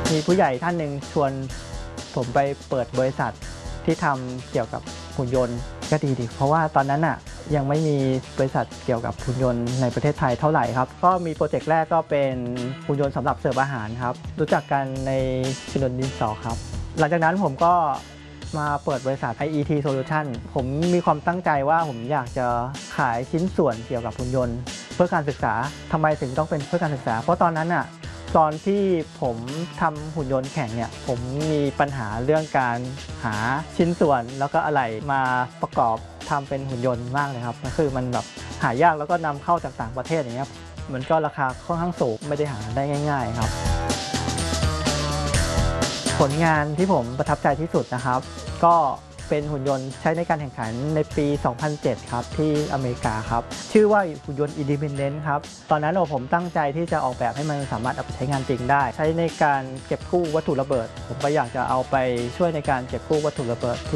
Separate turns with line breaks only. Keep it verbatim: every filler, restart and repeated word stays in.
มีผู้ใหญ่ท่านหนึ่งชวนผมไปเปิดบริษัทที่ทำเกี่ยวกับหุ่นยนต์ก็ดีดีเพราะว่าตอนนั้นอ่ะยังไม่มีบริษัทเกี่ยวกับหุ่นยนต์ในประเทศไทยเท่าไหร่ครับก็มีโปรเจกต์แรกก็เป็นหุ่นยนต์สำหรับเสิร์ฟอาหารครับรู้จักกันในชุนนดินสอครับหลังจากนั้นผมก็มาเปิดบริษัท ไอ อี ที Solution ผมมีความตั้งใจว่าผมอยากจะขายชิ้นส่วนเกี่ยวกับหุ่นยนต์เพื่อการศึกษาทำไมถึงต้องเป็นเพื่อการศึกษาเพราะตอนนั้นอ่ะตอนที่ผมทำหุ่นยนต์แข่งเนี่ยผมมีปัญหาเรื่องการหาชิ้นส่วนแล้วก็อะไหล่มาประกอบทำเป็นหุ่นยนต์มากเลยครับก็คือมันแบบหายากแล้วก็นำเข้าจากต่างประเทศอย่างเงี้ยมันก็ราคาค่อนข้างสูงไม่ได้หาได้ง่ายๆครับผลงานที่ผมประทับใจที่สุดนะครับก็เป็นหุ่นยนต์ใช้ในการแข่งขันในปี สองพันเจ็ด ครับที่อเมริกาครับชื่อว่าหุ่นยนต์ Independent ครับตอนนั้นผมตั้งใจที่จะออกแบบให้มันสามารถเอาไปใช้งานจริงได้ใช้ในการเก็บกู้วัตถุระเบิดผมก็อยากจะเอาไปช่วยในการเก็บกู้วัตถุระเบิดที่